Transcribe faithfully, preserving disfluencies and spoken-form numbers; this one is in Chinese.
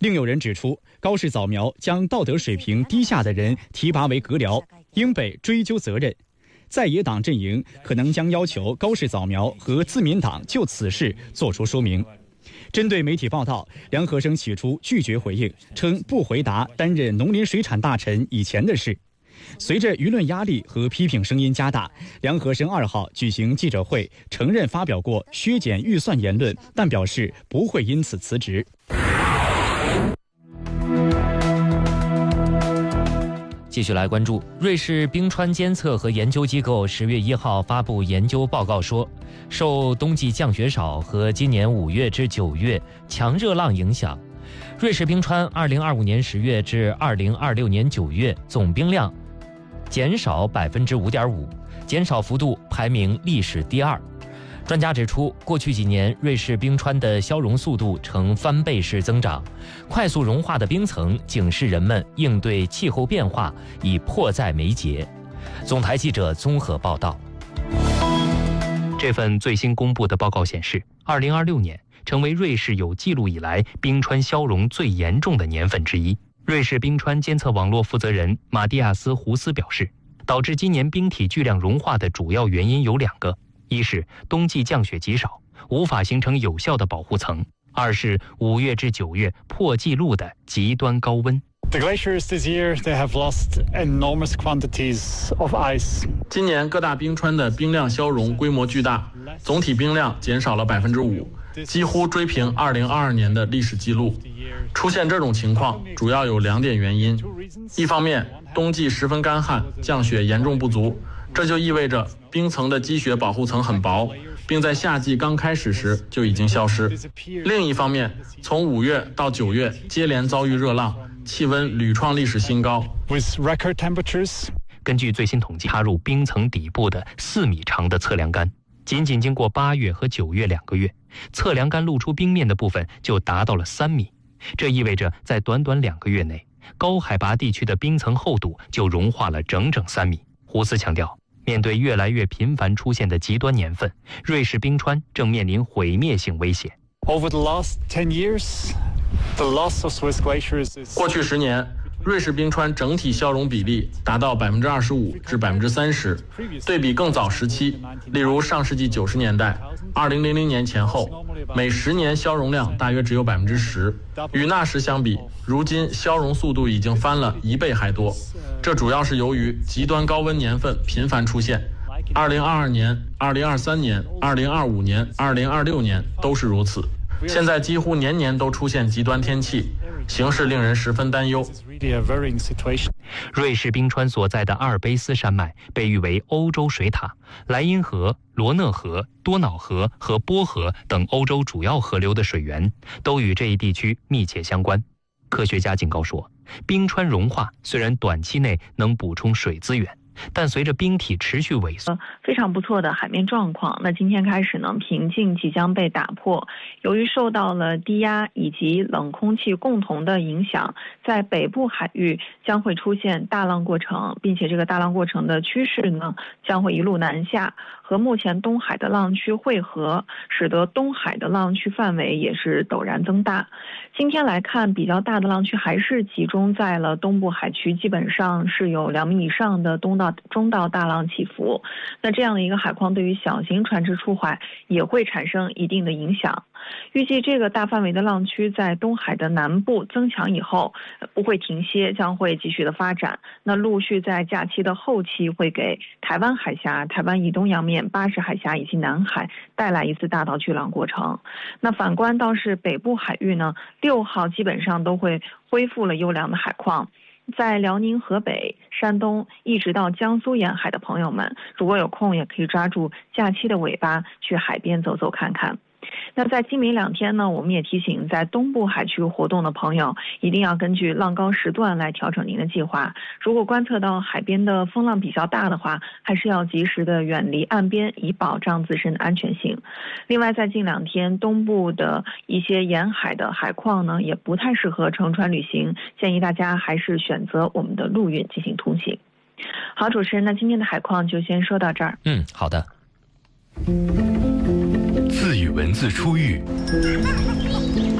另有人指出，高市早苗将道德水平低下的人提拔为阁僚，应被追究责任。在野党阵营可能将要求高市早苗和自民党就此事作出说明。针对媒体报道，梁和生起初拒绝回应，称不回答担任农林水产大臣以前的事。随着舆论压力和批评声音加大，梁和生二号举行记者会，承认发表过削减预算言论，但表示不会因此辞职。 继续来关注，瑞士冰川监测和研究机构十月一号发布研究报告说，受冬季降雪少和今年五月至九月强热浪影响，瑞士冰川二零二五年十月至二零二六年九月总冰量减少百分之五点五，减少幅度排名历史第二。专家指出，过去几年瑞士冰川的消融速度呈翻倍式增长，快速融化的冰层警示人们应对气候变化已迫在眉睫。总台记者综合报道。 这份最新公布的报告显示，二零二六年成为瑞士有记录以来冰川消融最严重的年份之一。瑞士冰川监测网络负责人马蒂亚斯·胡斯表示，导致今年冰体巨量融化的主要原因有两个，一是冬季降雪极少，无法形成有效的保护层；二是五月至九月破纪录的极端高温。 The glaciers this year, they have lost enormous quantities of ice. 今年各大冰川的冰量消融规模巨大，总体冰量减少了百分之五，几乎追平二零二二年的历史记录。出现这种情况主要有两点原因：一方面，冬季十分干旱，降雪严重不足，这就意味着冰层的积雪保护层很薄，并在夏季刚开始时就已经消失。另一方面，从五月到九月接连遭遇热浪，气温屡创历史新高。 根据最新统计，插入冰层底部的四米长的测量杆，仅仅经过八月和九月两个月，测量杆露出冰面的部分就达到了三米。这意味着在短短两个月内，高海拔地区的冰层厚度就融化了整整三米。胡斯强调，面对越来越频繁出现的极端年份，瑞士冰川正面临毁灭性威胁。 Over the last ten years, the loss of Swiss glaciers is... 过去十年，瑞士冰川整体消融比例达到百分之二十五至百分之三十。对比更早时期，例如上世纪九十年代、二零零零年前后，每十年消融量大约只有百分之十。与那时相比，如今消融速度已经翻了一倍还多。这主要是由于极端高温年份频繁出现。二零二二年、二零二三年、二零二五年、二零二六年都是如此。现在几乎年年都出现极端天气，形势令人十分担忧。 瑞士冰川所在的阿尔卑斯山脉被誉为欧洲水塔，莱茵河、罗讷河、多瑙河和波河等欧洲主要河流的水源都与这一地区密切相关。科学家警告说，冰川融化虽然短期内能补充水资源，但随着冰体持续萎缩， 非常不错的海面状况。那今天开始呢，平静即将被打破。由于受到了低压以及冷空气共同的影响，在北部海域将会出现大浪过程，并且这个大浪过程的趋势呢，将会一路南下，和目前东海的浪区汇合，使得东海的浪区范围也是陡然增大。今天来看，比较大的浪区还是集中在了东部海区，基本上是有两米以上的东到中到大浪起伏。那这样的一个海况对于小型船只出海也会产生一定的影响。预计这个大范围的浪区在东海的南部增强以后不会停歇，将会继续的发展。那陆续在假期的后期会给台湾海峡、台湾以东洋面、巴士海峡以及南海带来一次大到巨浪过程。那反观倒是北部海域呢，六号基本上都会恢复了优良的海况。在辽宁、河北、山东一直到江苏沿海的朋友们，如果有空也可以抓住假期的尾巴去海边走走看看。那在今明两天呢，我们也提醒在东部海区活动的朋友，一定要根据浪高时段来调整您的计划。如果观测到海边的风浪比较大的话，还是要及时的远离岸边，以保障自身的安全性。另外，在近两天东部的一些沿海的海况呢，也不太适合乘船旅行，建议大家还是选择我们的陆运进行通行。好，主持人，那今天的海况就先说到这儿。 嗯，好的。 字与文字出狱，